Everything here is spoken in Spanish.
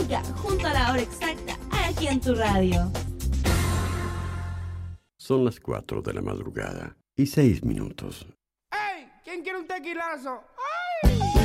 música junto a la hora exacta aquí en tu radio. Son las 4 de la madrugada y 6 minutos. ¡Ey! ¿Quién quiere un tequilazo? ¡Ay!